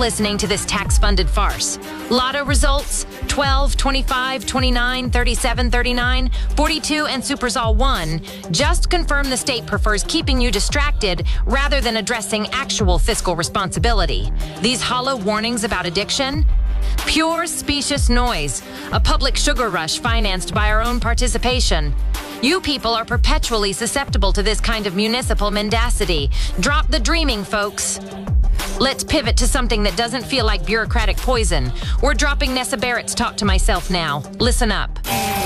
listening to this tax-funded farce. Lotto results, 12, 25, 29, 37, 39, 42, and Supers All 1 just confirm the state prefers keeping you distracted rather than addressing actual fiscal responsibility. These hollow warnings about addiction? Pure specious noise, a public sugar rush financed by our own participation. You people are perpetually susceptible to this kind of municipal mendacity. Drop the dreaming, folks. Let's pivot to something that doesn't feel like bureaucratic poison. We're dropping Nessa Barrett's Talk to Myself now. Listen up.